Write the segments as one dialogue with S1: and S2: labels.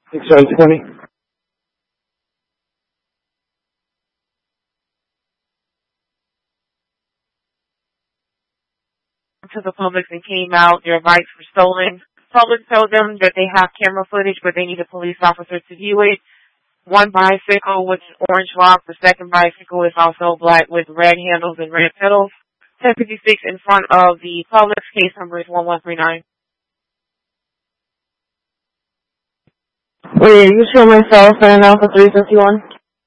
S1: 6720.
S2: To the public that came out, their bikes were stolen. Public told them that they have camera footage, but they need a police officer to view it. One bicycle with orange rock. The second bicycle is also black with red handles and red pedals. 1056 in front of the Publix. Case number is 1139.
S1: Wait, you show myself and Alpha 351?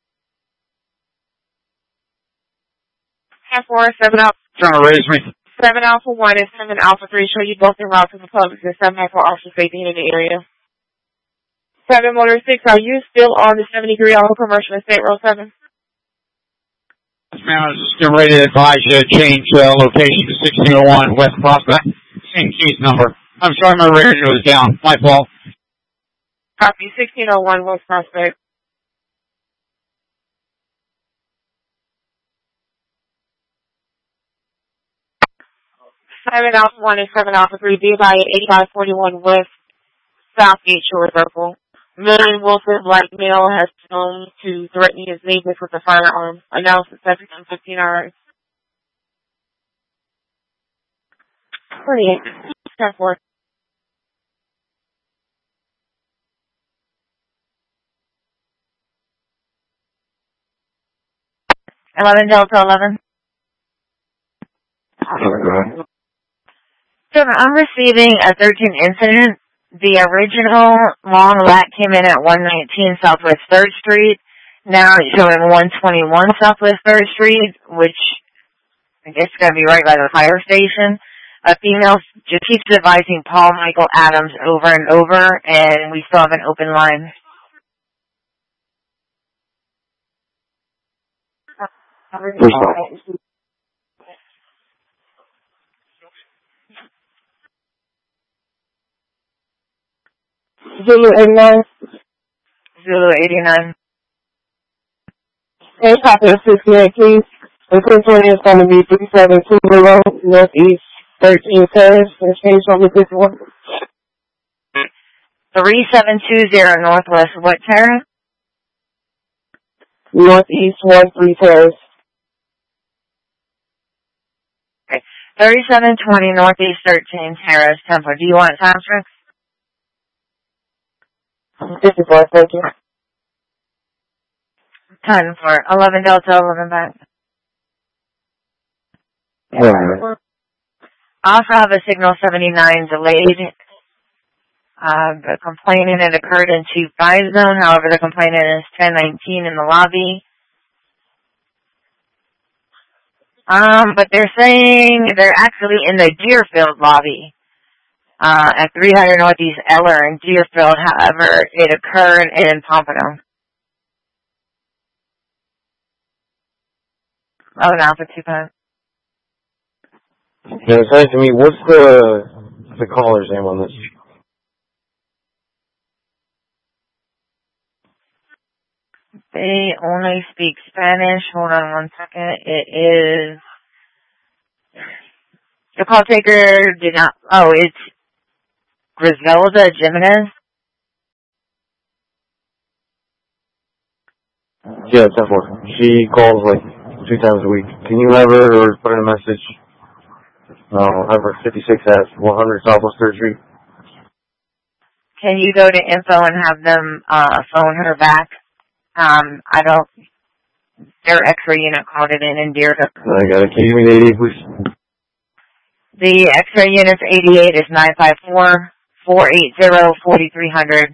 S2: 10-4, 7 Alpha.
S3: Trying to raise me.
S2: 7 Alpha 1 and 7 Alpha 3 show you both en route to the Publix and 7 Alpha Officer Safety in the area. 7 Motor 6, are you still on the 70-degree auto commercial in State Road 7?
S3: Yes, ma'am. I was just getting ready to advise you to change location to 1601 West Prospect. Same case number. I'm sorry my radio was down. My fault.
S2: Copy, 1601 West Prospect. 7 Alpha 1 and 7 Alpha 3, be by 8541 West Southgate Shore Circle. Million Wilson, black male, has shown to threaten his neighbors with a firearm. Announced at 7:15 hours. 28. 10-4.
S4: Delta 11. So I'm receiving a 13 incident. The original long lat came in at 119 Southwest 3rd Street. Now it's showing 121 Southwest 3rd Street, which I guess is going to be right by the fire station. A female just keeps advising Paul Michael Adams over and over, and we still have an open line.
S1: Zulu 89.
S4: Zulu 89.
S1: Hey, copy of 68, please. The 1020 is going to be 3720 Northeast 13 Terrace. Exchange over this one.
S4: 3720 Northwest what Terrace?
S1: Northeast 13 Terrace.
S4: Okay. 3720 Northeast 13 Terrace, Temple. Do you want time tricks?
S1: This is what, thank you.
S4: Time for 11 Delta 11 back.
S1: Yeah.
S4: I also have a signal 79 delayed. The complainant had occurred in 2-5 zone. However, the complainant is 1019 in the lobby. But they're saying they're actually in the Deerfield lobby. At 300 Northeast Eller in Deerfield. However, it occurred in Pompano. Oh, now for 2-5.
S1: Yeah, explain to me, what's the caller's name on this?
S4: They only speak Spanish. Hold on one second. It is... The call taker did not... Oh, it's Griselda Jimenez.
S1: Yeah, 10-4. She calls like 2 times a week. Can you have her or put in a message? Have her 56 at 100 Southwest 3rd Street.
S4: Can you go to info and have them phone her back? Their X-ray unit called it in Deerfield.
S1: I got it. Can you give me the 88, please?
S4: The X-ray unit's 88 is 954-480-4300,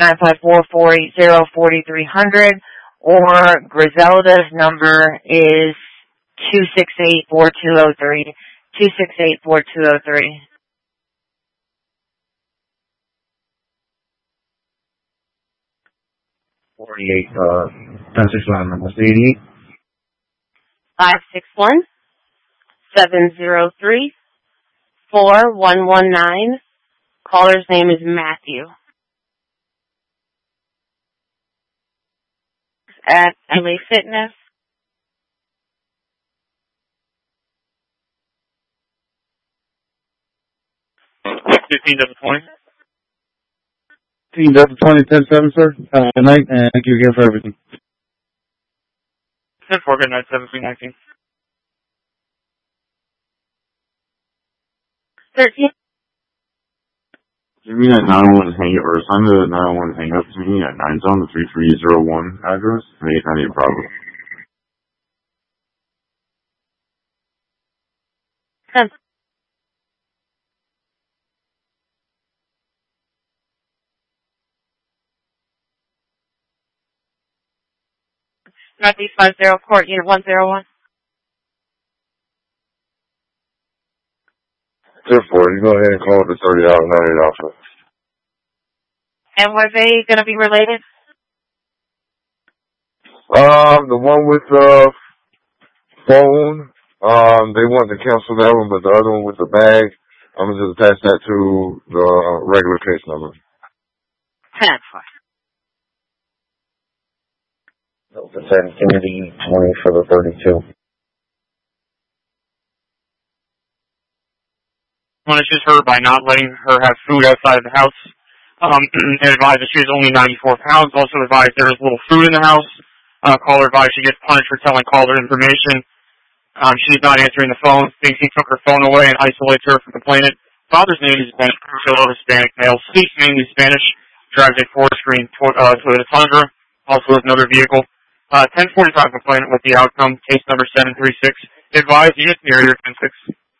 S4: 954-480-4300, or Griselda's number is 268-4203, 268-4203.
S1: Message line number 88.
S2: 561-703-4119. Caller's name is Matthew. At LA Fitness. $15.20.
S1: Team Delta 2010-7, sir. Good night, and thank you again for everything.
S3: 10-4, good night, 1719.
S2: 13.
S1: Give me that 901 hang up, or assign the 901 hang up to me at 9 zone, the 3301 address. I need a problem.
S2: 10. Northeast 50, Court, Unit 101.
S1: 10-4, you go ahead and call the 30 out, 98 officer.
S2: And were they going to be related?
S1: The one with the phone, they want to cancel that one, but the other one with the bag, I'm going to just attach that to the regular case number.
S2: 10-4.
S1: The 10, give me the 20 for the 32.
S3: Punishes her by not letting her have food outside of the house. And advised that she was only 94 pounds. Also advised there is little food in the house. Caller advised she gets punished for telling caller information. She's not answering the phone. Thinks he took her phone away and isolates her from complainant. Father's name is Hispanic, Hispanic male. Speaks mainly Spanish. Drives a 4-screen Toyota Tundra. Also has another vehicle. 1045 complainant with the outcome. Case number 736. Advised units near your 10-6.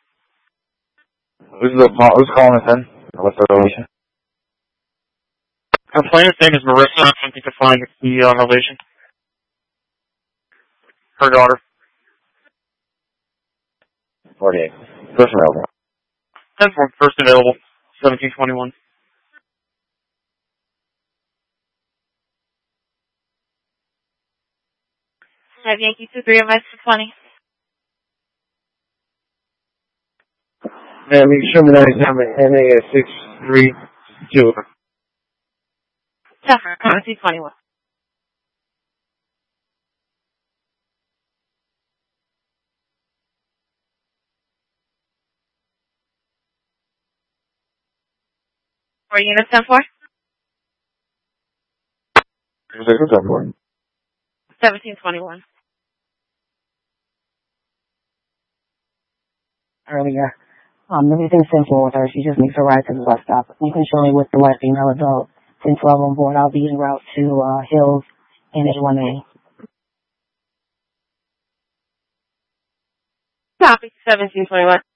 S1: Who's calling us in? What's the relation?
S3: Complainant's name is Marissa. Attempting to find the relation. Her daughter.
S1: 48. First available.
S3: 10-4, first available. 1721.
S2: Have Yankee 23 MS 20.
S1: Yeah, make sure that I have an NA at 632.
S2: 10-4, 1721. For unit 10-4? 1721.
S5: Earlier. Everything's simple with her. She just needs to ride to the bus stop. You can show me with the white female adult. 1012 on board. I'll be en route to Hills and A1A.
S2: Copy. 1721.